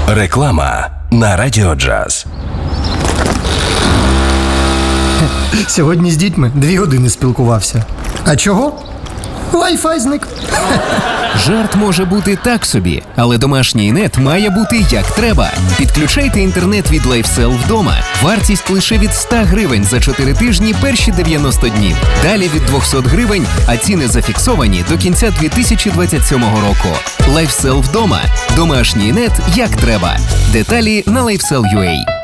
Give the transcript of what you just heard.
Реклама на Радіо Джаз. Сьогодні з дітьми 2 години спілкувався. А чого? Wi-Fi зник. Жарт може бути так собі, але домашній нет має бути як треба. Підключайте інтернет від LifeSell вдома. Вартість лише від 100 гривень за 4 тижні перші 90 днів. Далі від 200 гривень, а ціни зафіксовані до кінця 2027 року. LifeSell вдома. Домашній нет як треба. Деталі на LifeSell.ua.